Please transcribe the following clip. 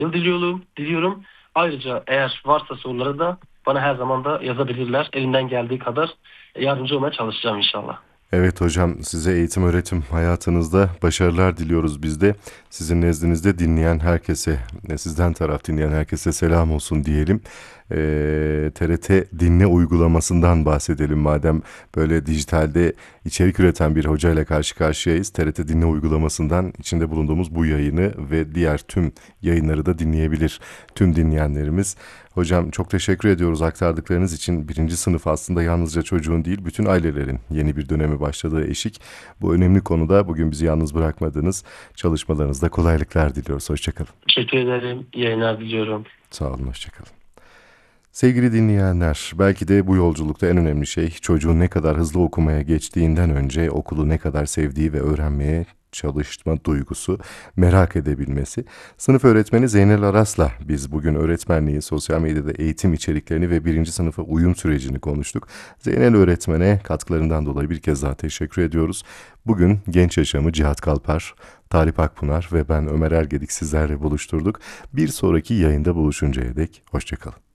diliyorum. Ayrıca eğer varsa soruları da bana her zaman da yazabilirler. Elimden geldiği kadar yardımcı olmaya çalışacağım inşallah. Evet hocam, size eğitim öğretim hayatınızda başarılar diliyoruz biz de. Sizin nezdinizde dinleyen herkese, sizden taraf dinleyen herkese selam olsun diyelim. TRT Dinle uygulamasından bahsedelim madem böyle dijitalde içerik üreten bir hocayla karşı karşıyayız. TRT Dinle uygulamasından içinde bulunduğumuz bu yayını ve diğer tüm yayınları da dinleyebilir tüm dinleyenlerimiz. Hocam çok teşekkür ediyoruz aktardıklarınız için. Birinci sınıf aslında yalnızca çocuğun değil, bütün ailelerin yeni bir döneme başladığı eşik. Bu önemli konuda bugün bizi yalnız bırakmadınız. Çalışmalarınızda kolaylıklar diliyoruz. Hoşçakalın. Teşekkür ederim. İyi yayınlar diliyorum. Sağ olun, hoşçakalın. Sevgili dinleyenler, belki de bu yolculukta en önemli şey çocuğun ne kadar hızlı okumaya geçtiğinden önce okulu ne kadar sevdiği ve öğrenmeye çalışma duygusu, merak edebilmesi. Sınıf öğretmeni Zeynel Aras'la biz bugün öğretmenliği, sosyal medyada eğitim içeriklerini ve birinci sınıfa uyum sürecini konuştuk. Zeynel öğretmene katkılarından dolayı bir kez daha teşekkür ediyoruz. Bugün Genç Yaşamı Cihat Kalpar, Talip Akpınar ve ben Ömer Ergedik sizlerle buluşturduk. Bir sonraki yayında buluşuncaya dek hoşçakalın.